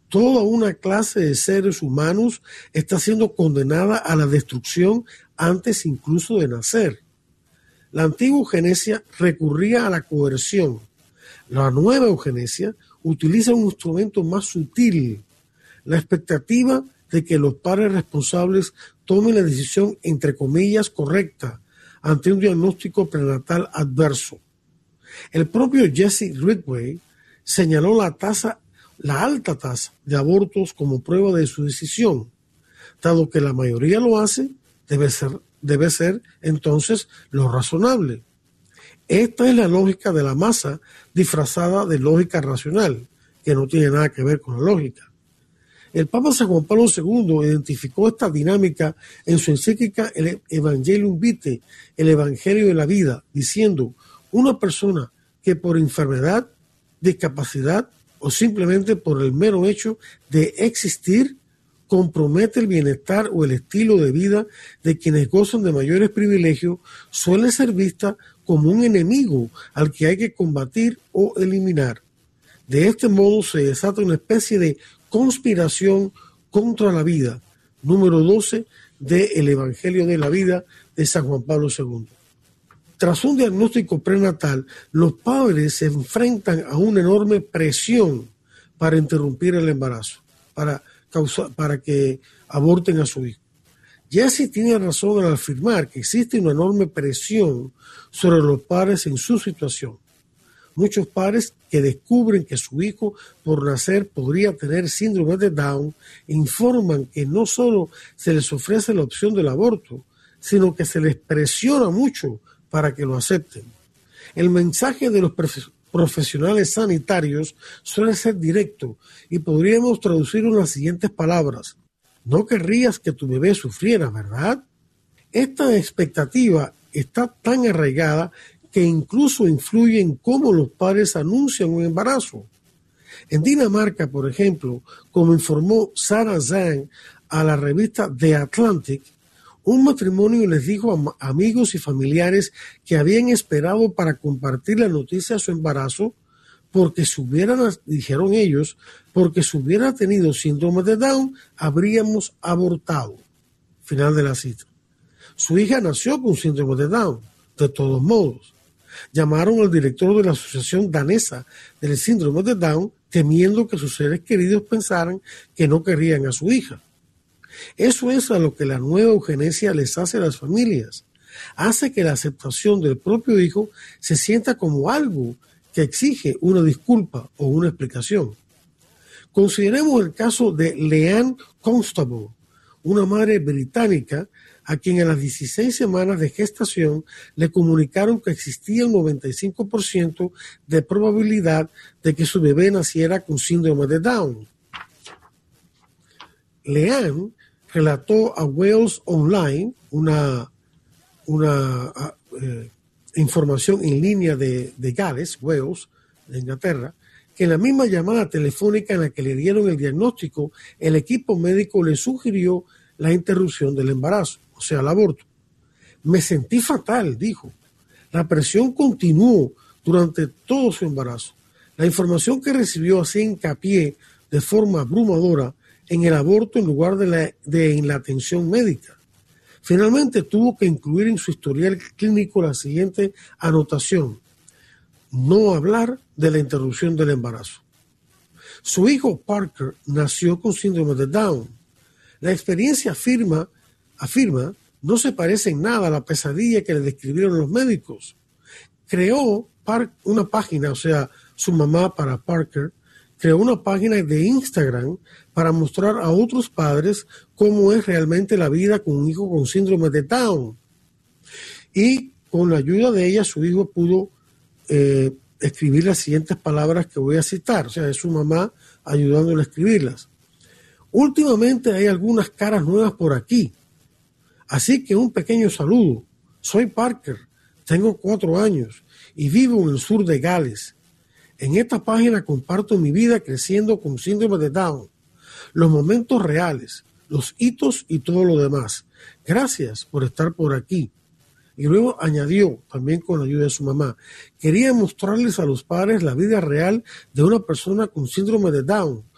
Toda una clase de seres humanos está siendo condenada a la destrucción antes incluso de nacer. La antigua eugenesia recurría a la coerción. La nueva eugenesia utiliza un instrumento más sutil, la expectativa de que los padres responsables tomen la decisión, entre comillas, correcta ante un diagnóstico prenatal adverso. El propio Jesse Ridgway señaló la alta tasa de abortos como prueba de su decisión. Dado que la mayoría lo hace, debe ser entonces lo razonable. Esta es la lógica de la masa disfrazada de lógica racional, que no tiene nada que ver con la lógica. El Papa San Juan Pablo II identificó esta dinámica en su encíclica el Evangelium Vitae, el Evangelio de la Vida, diciendo: una persona que por enfermedad, discapacidad o simplemente por el mero hecho de existir compromete el bienestar o el estilo de vida de quienes gozan de mayores privilegios, suele ser vista como un enemigo al que hay que combatir o eliminar. De este modo se desata una especie de conspiración contra la vida, número 12 del Evangelio de la Vida de San Juan Pablo II. Tras un diagnóstico prenatal, los padres se enfrentan a una enorme presión para interrumpir el embarazo, para que aborten a su hijo. Jesse tiene razón al afirmar que existe una enorme presión sobre los padres en su situación. Muchos padres que descubren que su hijo por nacer podría tener síndrome de Down informan que no solo se les ofrece la opción del aborto, sino que se les presiona mucho para que lo acepten. El mensaje de los profesionales sanitarios suele ser directo y podríamos traducirlo en las siguientes palabras: no querrías que tu bebé sufriera, ¿verdad? Esta expectativa está tan arraigada que incluso influye en cómo los padres anuncian un embarazo. En Dinamarca, por ejemplo, como informó Sarah Zhang a la revista The Atlantic, un matrimonio les dijo a amigos y familiares que habían esperado para compartir la noticia de su embarazo dijeron ellos, porque si hubiera tenido síndrome de Down, habríamos abortado. Final de la cita. Su hija nació con síndrome de Down, de todos modos. Llamaron al director de la Asociación Danesa del Síndrome de Down, temiendo que sus seres queridos pensaran que no querían a su hija. Eso es a lo que la nueva eugenesia les hace a las familias. Hace que la aceptación del propio hijo se sienta como algo que exige una disculpa o una explicación. Consideremos el caso de Leanne Constable, una madre británica a quien a las 16 semanas de gestación le comunicaron que existía un 95% de probabilidad de que su bebé naciera con síndrome de Down. Leanne relató a Wales Online, una información en línea de Gales, Wales, de Inglaterra, que en la misma llamada telefónica en la que le dieron el diagnóstico, el equipo médico le sugirió la interrupción del embarazo, o sea, el aborto. Me sentí fatal, dijo. La presión continuó durante todo su embarazo. La información que recibió hacía hincapié de forma abrumadora en el aborto en lugar en la atención médica. Finalmente tuvo que incluir en su historial clínico la siguiente anotación: no hablar de la interrupción del embarazo. Su hijo Parker nació con síndrome de Down. La experiencia afirma no se parece en nada a la pesadilla que le describieron los médicos. Creó una página, o sea, su mamá para Parker, creó una página de Instagram para mostrar a otros padres cómo es realmente la vida con un hijo con síndrome de Down. Y con la ayuda de ella, su hijo pudo escribir las siguientes palabras que voy a citar, o sea, es su mamá ayudándole a escribirlas. Últimamente hay algunas caras nuevas por aquí, así que un pequeño saludo. Soy Parker, tengo 4 años y vivo en el sur de Gales. En esta página comparto mi vida creciendo con síndrome de Down, los momentos reales, los hitos y todo lo demás. Gracias por estar por aquí. Y luego añadió, también con la ayuda de su mamá, quería mostrarles a los padres la vida real de una persona con síndrome de Down,